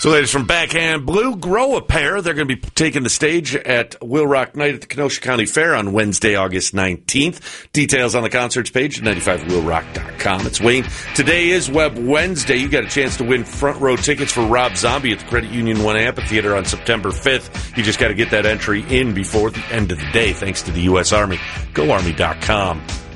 So, ladies from Backhand Blue, grow a pair. They're going to be taking the stage at Will Rock Night at the Kenosha County Fair on Wednesday, August 19th. Details on the concerts page at 95willrock.com. It's Wayne. Today is Web Wednesday. You got a chance to win front row tickets for Rob Zombie at the Credit Union 1 Amphitheater on September 5th. You just got to get that entry in before the end of the day, thanks to the U.S. Army. GoArmy.com.